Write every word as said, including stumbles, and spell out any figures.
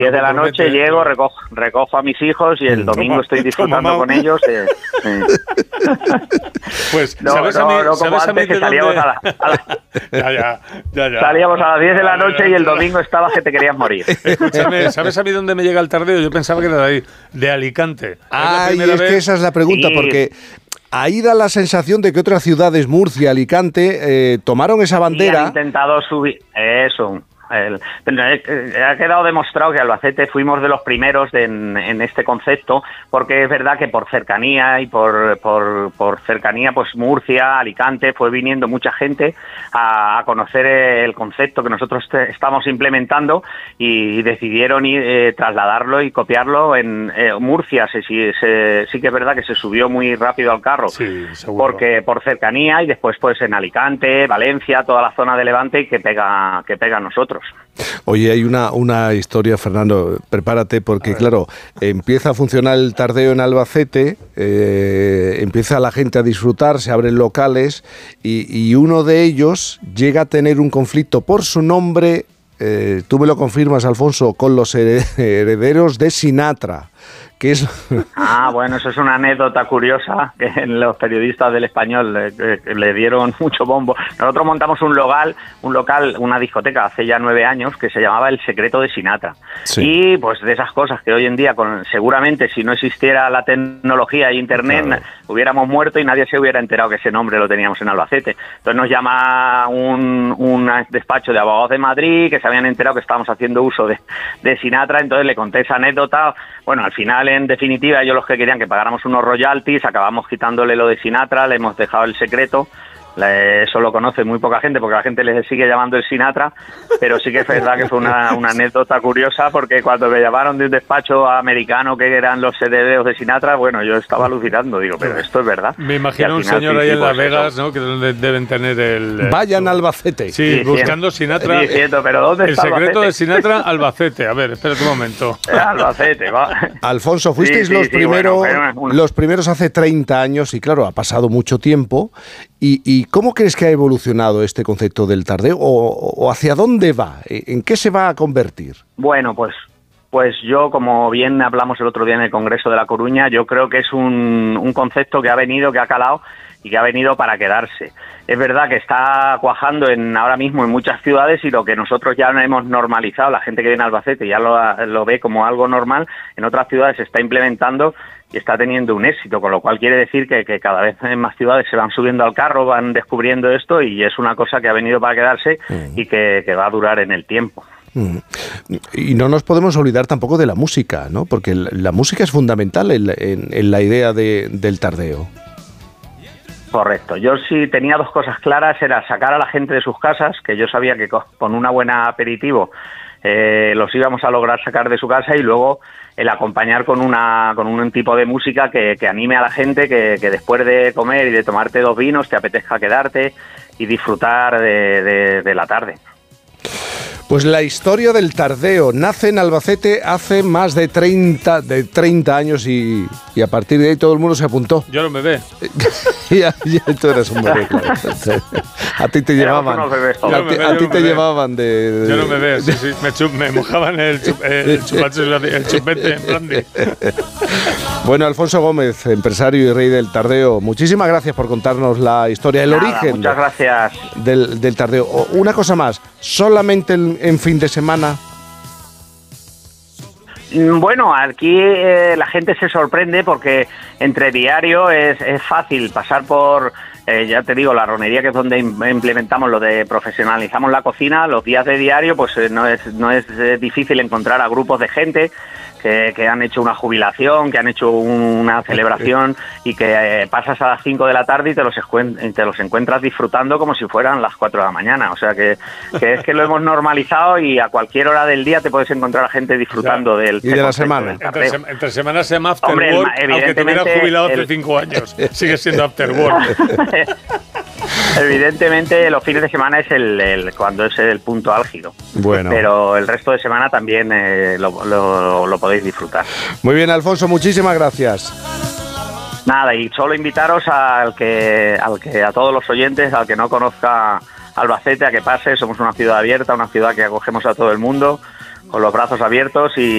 diez de la noche llego, recojo, recojo a mis hijos y el domingo toma, estoy disfrutando con ellos. Eh, eh. Pues, no, ¿sabes no, a mí, no como ¿sabes antes a mí que de salíamos dónde? a, la, a la, ya, ya, ya, ya. salíamos a las diez de la noche y el domingo estabas que te querías morir. Escúchame, ¿sabes a mí dónde me llega el tardeo? Yo pensaba que era de ahí, de Alicante. Ay, es, es que esa es la pregunta, sí. porque ahí da la sensación de que otras ciudades, Murcia, Alicante, eh, tomaron esa bandera. Y han intentado subir eso. El, ha quedado demostrado que Albacete fuimos de los primeros de, en, en este concepto, porque es verdad que por cercanía y por, por, por cercanía, pues Murcia, Alicante, fue viniendo mucha gente a, a conocer el concepto que nosotros te, estamos implementando y decidieron ir, eh, trasladarlo y copiarlo en eh, Murcia. Se, se, sí que es verdad que se subió muy rápido al carro, sí, porque por cercanía, y después pues en Alicante, Valencia, toda la zona de Levante que pega, que pega a nosotros. Oye, hay una, una historia, Fernando, prepárate, porque claro, empieza a funcionar el tardeo en Albacete, eh, empieza la gente a disfrutar, se abren locales y, y uno de ellos llega a tener un conflicto por su nombre, eh, tú me lo confirmas, Alfonso, con los herederos de Sinatra. Que es... Ah, bueno, eso es una anécdota curiosa que los periodistas del Español le, le dieron mucho bombo. Nosotros montamos un local, un local, una discoteca hace ya nueve años que se llamaba El Secreto de Sinatra. Sí. Y pues de esas cosas que hoy en día, con, seguramente si no existiera la tecnología e internet, claro, hubiéramos muerto y nadie se hubiera enterado que ese nombre lo teníamos en Albacete. Entonces nos llama un, un despacho de abogados de Madrid que se habían enterado que estábamos haciendo uso de, de Sinatra, entonces le conté esa anécdota. Bueno, al final, en definitiva, ellos los que querían que pagáramos unos royalties, acabamos quitándole lo de Sinatra, le hemos dejado el secreto. Eso lo conoce muy poca gente porque la gente les sigue llamando el Sinatra, pero sí que es verdad que fue una, una anécdota curiosa, porque cuando me llamaron de un despacho americano que eran los herederos de Sinatra, bueno, yo estaba alucinando, digo, pero esto es verdad. Me imagino un señor ahí en Las Vegas, ¿no?, que donde deben tener el... Vayan a Albacete. Sí, diciendo, buscando Sinatra. Diciendo, pero ¿dónde el está secreto Albacete? De Sinatra, Albacete. A ver, espérate un momento. Albacete, va. Alfonso, fuisteis sí, sí, los, sí, primero, bueno, bueno. los primeros hace treinta años y claro, ha pasado mucho tiempo. ¿Y, y cómo crees que ha evolucionado este concepto del tardeo o, o hacia dónde va? ¿En qué se va a convertir? Bueno, pues pues yo, como bien hablamos el otro día en el Congreso de La Coruña, yo creo que es un, un concepto que ha venido, que ha calado y que ha venido para quedarse. Es verdad que está cuajando en, ahora mismo en muchas ciudades, y lo que nosotros ya hemos normalizado, la gente que viene a Albacete ya lo, lo ve como algo normal, en otras ciudades se está implementando y está teniendo un éxito, con lo cual quiere decir que, que cada vez en más ciudades se van subiendo al carro, van descubriendo esto, y es una cosa que ha venido para quedarse mm. y que, que va a durar en el tiempo. Mm. Y no nos podemos olvidar tampoco de la música, ¿no? Porque la música es fundamental en, en, en la idea de, del tardeo. Correcto. Yo sí tenía dos cosas claras, era sacar a la gente de sus casas, que yo sabía que con una buena aperitivo eh, los íbamos a lograr sacar de su casa, y luego el acompañar con una con un tipo de música que, que anime a la gente, que, que después de comer y de tomarte dos vinos te apetezca quedarte y disfrutar de, de, de la tarde. Pues la historia del tardeo nace en Albacete hace más de treinta, de treinta años y, y a partir de ahí todo el mundo se apuntó. Yo era un bebé. ya, ya tú eras un bebé, claro. A ti te llevaban. Bebés, a ti, a ti te llevaban de, de... Yo era un bebé, sí, sí. Me, chup, me mojaban el, chup, el, chupacho, el chupete en brandy. Bueno, Alfonso Gómez, empresario y rey del tardeo, muchísimas gracias por contarnos la historia, el Nada, origen muchas gracias. Del, del tardeo. Una cosa más, solamente en, en fin de semana. Bueno, aquí eh, la gente se sorprende porque entre diario es, es fácil pasar por, eh, ya te digo, la ronería, que es donde implementamos lo de profesionalizamos la cocina. Los días de diario pues eh, no es no es eh, difícil encontrar a grupos de gente que, que han hecho una jubilación, que han hecho un, una celebración, y que eh, pasas a las cinco de la tarde y te los, te los encuentras disfrutando como si fueran las cuatro de la mañana. O sea que, que es que lo hemos normalizado, y a cualquier hora del día te puedes encontrar a gente disfrutando, o sea, del... Y de la semana. Entre, se, entre semana se llama after Hombre, work, el, aunque te hubieras jubilado el, hace cinco años. Sigue siendo after work. Evidentemente los fines de semana es el, el cuando es el punto álgido. Bueno. Pero el resto de semana también eh, lo, lo, lo podéis disfrutar. Muy bien, Alfonso, muchísimas gracias. Nada, y solo invitaros al que, al que a todos los oyentes, al que no conozca Albacete, a que pase. Somos una ciudad abierta, una ciudad que acogemos a todo el mundo con los brazos abiertos, y